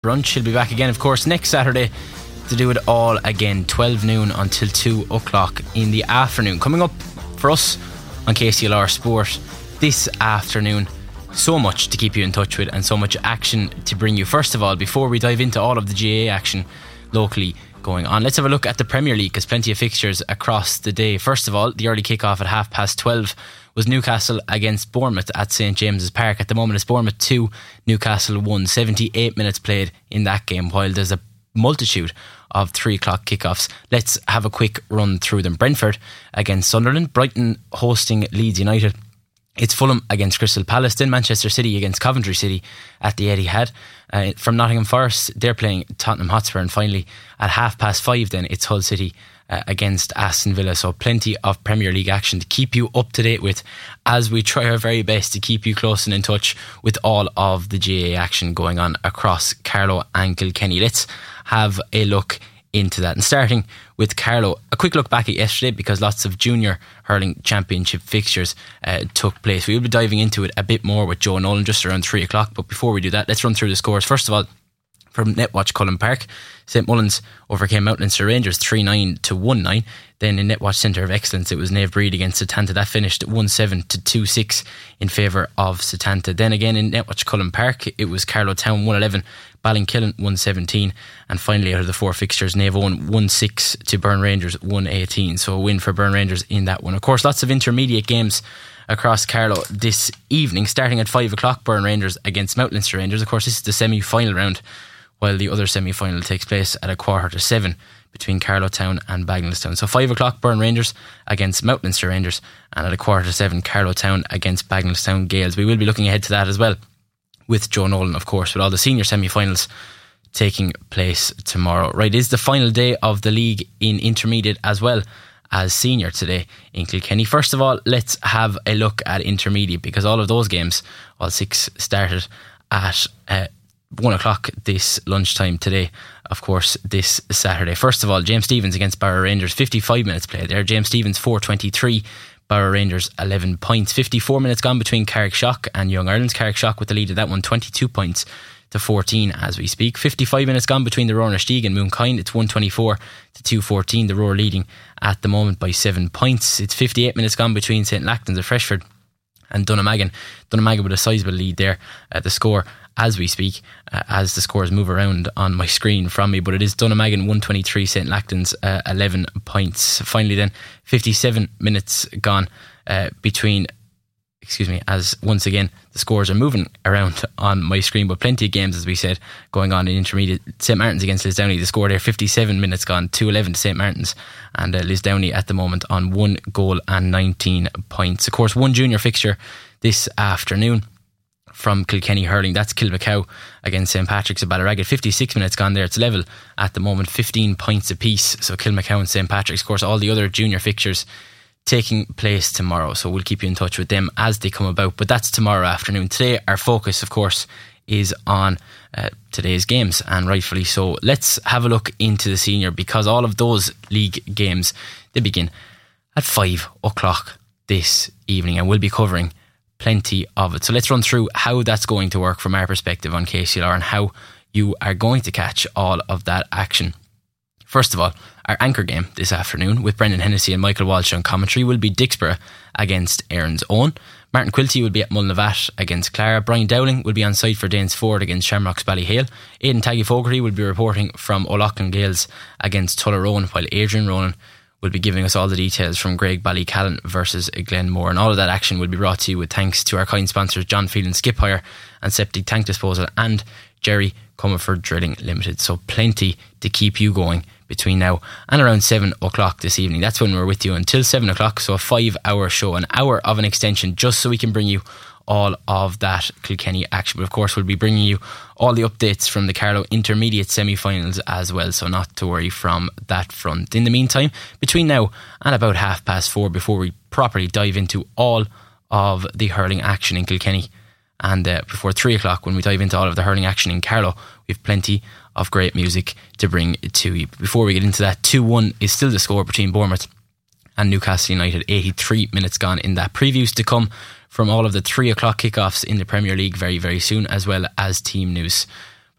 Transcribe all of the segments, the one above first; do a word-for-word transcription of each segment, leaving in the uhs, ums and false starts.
Brunch. He'll be back again, of course, next Saturday to do it all again, twelve noon until two o'clock in the afternoon. Coming up for us on K C L R Sport this afternoon, so much to keep you in touch with and so much action to bring you. First of all, before we dive into all of the G A A action locally going on, let's have a look at the Premier League, because plenty of fixtures across the day. First of all, the early kick-off at half past twelve was Newcastle against Bournemouth at St James's Park. At the moment it's Bournemouth two, Newcastle one. seventy-eight minutes played in that game, while there's a multitude of three o'clock kickoffs. Let's have a quick run through them. Brentford against Sunderland, Brighton hosting Leeds United, it's Fulham against Crystal Palace, then Manchester City against Coventry City at the Etihad. Uh, from Nottingham Forest, they're playing Tottenham Hotspur, and finally at half past five then it's Hull City uh, against Aston Villa. So plenty of Premier League action to keep you up to date with, as we try our very best to keep you close and in touch with all of the G A A action going on across Carlow and Kilkenny. Let's have a look into that, and starting with Carlow, a quick look back at yesterday, because lots of junior hurling championship fixtures uh, took place. We will be diving into it a bit more with Joe Nolan just around three o'clock, but before we do that, let's run through the scores. First of all, from Netwatch Cullen Park, St Mullins overcame Mountminster Rangers three nine to one nine. Then in Netwatch Centre of Excellence, it was Nave Breed against Setanta. That finished one seven to two six in favour of Setanta. Then again in Netwatch Cullen Park, it was Carlow Town one eleven, Ballinkillen one seventeen, and finally out of the four fixtures, Nave won one six to Burn Rangers one eighteen. So a win for Burn Rangers in that one. Of course, lots of intermediate games across Carlow this evening. Starting at five o'clock, Burn Rangers against Mountminster Rangers. Of course, this is the semi-final round, while the other semi-final takes place at a quarter to seven between Carlow Town and Bagnallstown. So five o'clock, Burn Rangers against Mountminster Rangers, and at a quarter to seven, Carlow Town against Bagnallstown Gales. We will be looking ahead to that as well with Joe Nolan, of course, with all the senior semi-finals taking place tomorrow. Right, it is the final day of the league in intermediate as well as senior today in Kilkenny. First of all, let's have a look at intermediate, because all of those games, all six, started at uh, one o'clock this lunchtime today, of course, this Saturday. First of all, James Stephens against Barrow Rangers, fifty-five minutes played there. James Stephens four twenty-three, Barrow Rangers eleven points. fifty-four minutes gone between Carrickshock and Young Ireland. Carrickshock with the lead of that one, twenty-two points to fourteen as we speak. fifty-five minutes gone between the Rower Steig and Moonkind. It's one twenty-four to two fourteen. The Rower leading at the moment by seven points. It's fifty-eight minutes gone between St Lachtain's of Freshford and Dunnamaggin. Dunnamaggin with a sizeable lead there at the score as we speak, uh, as the scores move around on my screen from me, but it is Dunnamaggin one twenty-three, St Lachtain's uh, eleven points. Finally then, fifty-seven minutes gone uh, between excuse me as once again the scores are moving around on my screen, but plenty of games, as we said, going on in intermediate. St Martin's against Lisdowney, the score there, fifty-seven minutes gone, two eleven to St Martin's, and uh, Lisdowney at the moment on one goal and nineteen points. Of course, one junior fixture this afternoon from Kilkenny hurling, that's Kilmacow against St Patrick's of Ballyragget. fifty-six minutes gone there, it's level at the moment, fifteen points apiece. So Kilmacow and St Patrick's. Of course, all the other junior fixtures taking place tomorrow, so we'll keep you in touch with them as they come about, but that's tomorrow afternoon. Today our focus, of course, is on uh, today's games, and rightfully so. Let's have a look into the senior, because all of those league games, they begin at five o'clock this evening, and we'll be covering plenty of it. So let's run through how that's going to work from our perspective on K C L R, and how you are going to catch all of that action. First of all, our anchor game this afternoon with Brendan Hennessy and Michael Walsh on commentary will be Dixborough against Erin's Own. Martin Quilty will be at Mullinavat against Clara. Brian Dowling will be on site for Danesford against Shamrocks Ballyhale. Aidan Taggy Fogarty will be reporting from O'Loughlin Gales against Tullaroan, while Adrian Ronan will be giving us all the details from Greg Ballycallan versus Glenmore. And all of that action will be brought to you with thanks to our kind sponsors John Phelan Skip Hire and Septic Tank Disposal, and Jerry Comerford Drilling Limited. So plenty to keep you going between now and around seven o'clock this evening. That's when we're with you until seven o'clock, so a five hour show, an hour of an extension, just so we can bring you all of that Kilkenny action. But of course, we'll be bringing you all the updates from the Carlow intermediate semi-finals as well, so not to worry from that front. In the meantime, between now and about half past four, before we properly dive into all of the hurling action in Kilkenny, and uh, before three o'clock, when we dive into all of the hurling action in Carlow, we have plenty of great music to bring to you. Before we get into that, two one is still the score between Bournemouth and Newcastle United. eighty-three minutes gone in that. Previews to come from all of the three o'clock kickoffs in the Premier League very, very soon, as well as team news.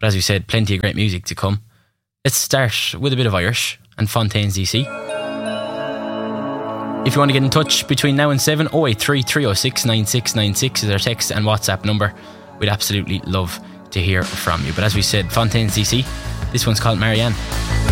But as we said, plenty of great music to come. Let's start with a bit of Irish and Fontaines D C. If you want to get in touch between now and seven, oh eight three, three oh six, nine six nine six is our text and WhatsApp number. We'd absolutely love to hear from you. But as we said, Fontaines D C, this one's called Marianne.